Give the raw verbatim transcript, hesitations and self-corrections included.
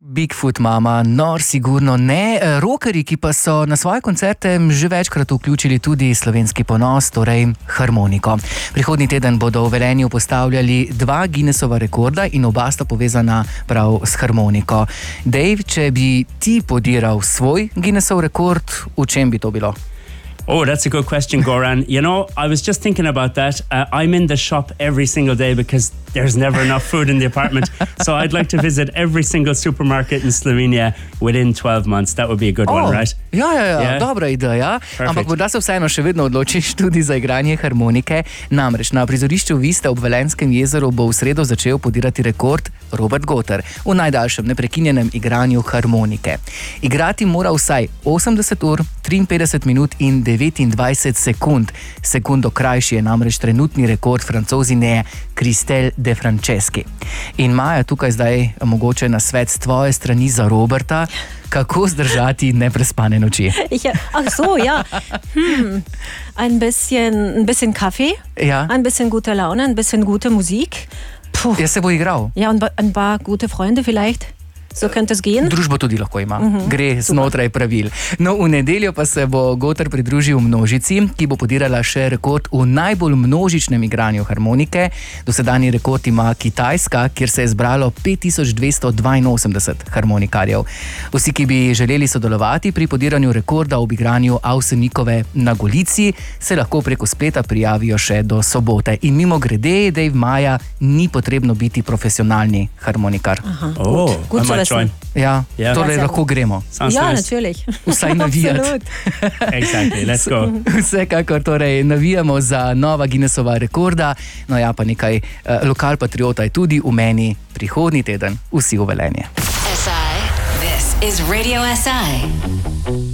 Bigfoot mama, nor sigurno ne. Rockerji, ki pa so na svoje koncerte že večkrat vključili tudi slovenski ponos, torej harmoniko. Prihodnji teden bodo v Velenju postavljali dva Guinnessova rekorda in oba sta povezana prav s harmoniko. Dave, če bi ti podiral svoj Guinnessov rekord, v čem bi to bilo? Oh, that's a good question, Goran. You know, I was just thinking about that. Uh, I'm in the shop every single day because there's never enough food in the apartment. So I'd like to visit every single supermarket in Slovenia within twelve months. That would be a good oh, one, right? Ja, ja, ja, yeah. Dobra ideja. Perfect. Ampak morda se vseeno še vedno odločiš tudi za igranje harmonike. Namreč na prizorišču Vista ob Velenskem jezeru bo v sredo začel podirati rekord Robert Goter v najdaljšem neprekinjenem igranju harmonike. Igrati mora vsaj osemdeset ur, triinpetdeset minut in devetindvajset sekund. Sekundo krajši je namreč trenutni rekord Francozine Christelle de Franceschi. In Maja, tukaj zdaj mogoče nasvet s tvoje strani za Roberta, kako zdržati neprespane noči. Ja, ach so, ja. Hm. Ein bisschen, ein bisschen Kaffee, ja. Ein bisschen gute Laune, ein bisschen gute Musik. Puh. Ja, se bo igral. Ja, und ein paar gute Freunde vielleicht. So könnte es gehen. Družbo tudi lahko ima. Uh-huh. Gre znotraj pravil. No, v nedeljo pa se bo Goter pridružil množici, ki bo podirala še rekord v najbolj množičnem igranju harmonike. Dosedanji rekord ima Kitajska, kjer se je zbralo pet tisoč dvesto dvainosemdeset harmonikarjev. Vsi, ki bi želeli sodelovati pri podiranju rekorda ob igranju Avsenikove na Golici, se lahko preko spleta prijavijo še do sobote. In mimo grede, Dave, Maja, ni potrebno biti profesionalni harmonikar. Aha, oh, gut, gut join. Ja, yeah. Torej lahko gremo. Sounds ja, nice. natürlich. Vsaj navijati. Exactly, let's go. Vsekakor torej navijamo za nova Guinnessova rekorda. No ja, pa nekaj uh, lokalpatriota je tudi v meni prihodnji teden. Vsi v Velenje. S I, this is Radio S I.